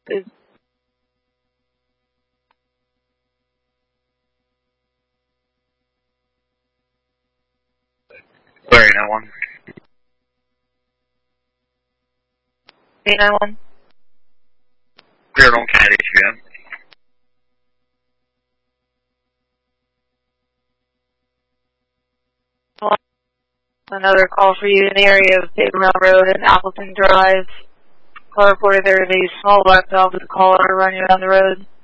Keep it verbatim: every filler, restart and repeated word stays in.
Please. Larry nine one. eight nine one. Clear on Cat H V M. Another call for you in the area of Paper Mountain Road and Appleton Drive. Call reported there is a small black dog with a collar running around the road.